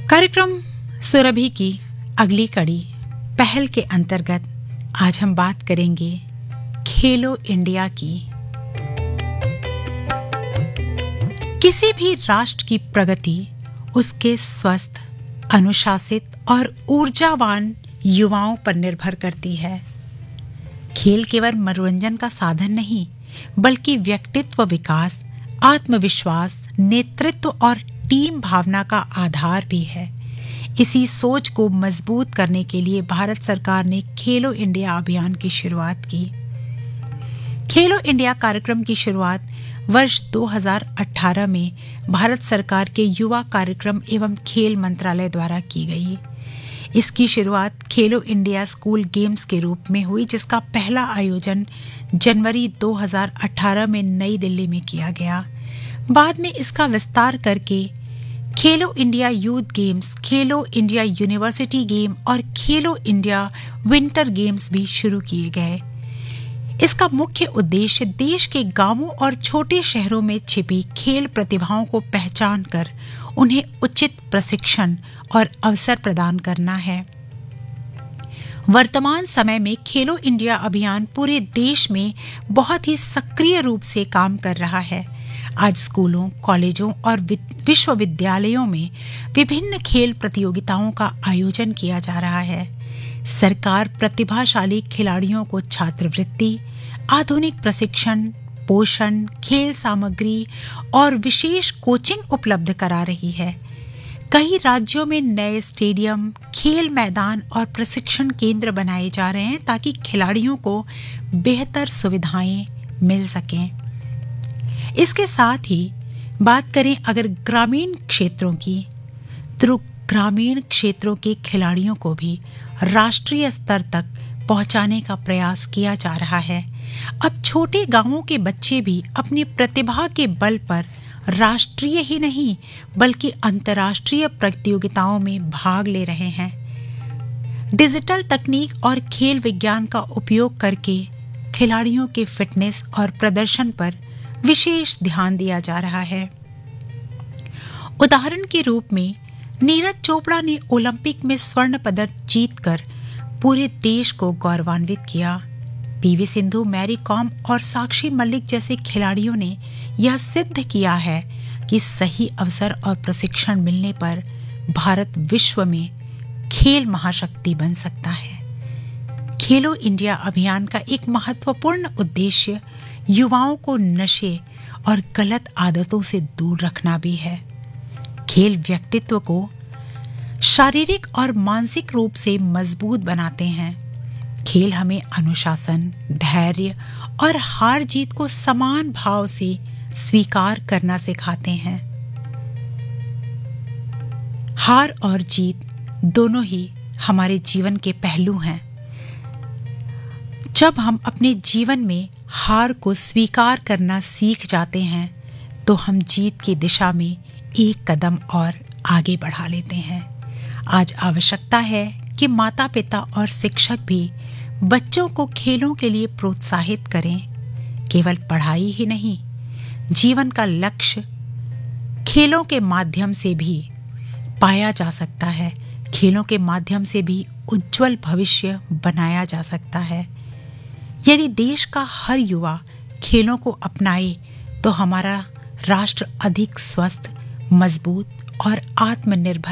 कार्यक्रम सुरभि की अगली कड़ी पहल के अंतर्गत आज हम बात करेंगे खेलो इंडिया की। किसी भी राष्ट्र की प्रगति उसके स्वस्थ, अनुशासित और ऊर्जावान युवाओं पर निर्भर करती है। खेल केवल मनोरंजन का साधन नहीं, बल्कि व्यक्तित्व विकास, आत्मविश्वास, नेतृत्व और टीम भावना का आधार भी है। इसी सोच को मजबूत करने के लिए भारत सरकार ने खेलो इंडिया अभियान की शुरुआत की। खेलो इंडिया कार्यक्रम की शुरुआत वर्ष 2018 में भारत सरकार के युवा कार्यक्रम एवं खेल मंत्रालय द्वारा की गई। इसकी शुरुआत खेलो इंडिया स्कूल गेम्स के रूप में हुई, जिसका पहला आयोजन जनवरी 2018 में नई दिल्ली में किया गया। बाद में इसका विस्तार करके खेलो इंडिया यूथ गेम्स, खेलो इंडिया यूनिवर्सिटी गेम और खेलो इंडिया विंटर गेम्स भी शुरू किए गए। इसका मुख्य उद्देश्य देश के गांवों और छोटे शहरों में छिपी खेल प्रतिभाओं को पहचान कर उन्हें उचित प्रशिक्षण और अवसर प्रदान करना है। वर्तमान समय में खेलो इंडिया अभियान पूरे देश में बहुत ही सक्रिय रूप से काम कर रहा है। आज स्कूलों, कॉलेजों और विश्वविद्यालयों में विभिन्न खेल प्रतियोगिताओं का आयोजन किया जा रहा है। सरकार प्रतिभाशाली खिलाड़ियों को छात्रवृत्ति, आधुनिक प्रशिक्षण, पोषण, खेल सामग्री और विशेष कोचिंग उपलब्ध करा रही है। कई राज्यों में नए स्टेडियम, खेल मैदान और प्रशिक्षण केंद्र बनाए जा रहे हैं ताकि खिलाड़ियों को बेहतर सुविधाएं मिल सकें। इसके साथ ही बात करें अगर ग्रामीण क्षेत्रों की, तो ग्रामीण क्षेत्रों के खिलाड़ियों को भी राष्ट्रीय स्तर तक पहुंचाने का प्रयास किया जा रहा है। अब छोटे गांवों के बच्चे भी अपनी प्रतिभा के बल पर राष्ट्रीय ही नहीं बल्कि अंतर्राष्ट्रीय प्रतियोगिताओं में भाग ले रहे हैं। डिजिटल तकनीक और खेल विज्ञान का उपयोग करके खिलाड़ियों के फिटनेस और प्रदर्शन पर विशेष ध्यान दिया जा रहा है। उदाहरण के रूप में नीरज चोपड़ा ने ओलंपिक में स्वर्ण पदक जीतकर पूरे देश को गौरवान्वित किया। पीवी सिंधु, मैरी कॉम और साक्षी मलिक जैसे खिलाड़ियों ने यह सिद्ध किया है कि सही अवसर और प्रशिक्षण मिलने पर भारत विश्व में खेल महाशक्ति बन सकता है। खेलो इंडिया अभियान का एक महत्वपूर्ण उद्देश्य युवाओं को नशे और गलत आदतों से दूर रखना भी है। खेल व्यक्तित्व को शारीरिक और मानसिक रूप से मजबूत बनाते हैं। खेल हमें अनुशासन, धैर्य और हार जीत को समान भाव से स्वीकार करना सिखाते हैं। हार और जीत दोनों ही हमारे जीवन के पहलू हैं। जब हम अपने जीवन में हार को स्वीकार करना सीख जाते हैं तो हम जीत की दिशा में एक कदम और आगे बढ़ा लेते हैं। आज आवश्यकता है कि माता-पिता और शिक्षक भी बच्चों को खेलों के लिए प्रोत्साहित करें। केवल पढ़ाई ही नहीं, जीवन का लक्ष्य खेलों के माध्यम से भी पाया जा सकता है। खेलों के माध्यम से भी उज्जवल भविष्य बनाया जा सकता है। यदि देश का हर युवा खेलों को अपनाए तो हमारा राष्ट्र अधिक स्वस्थ, मजबूत और आत्मनिर्भर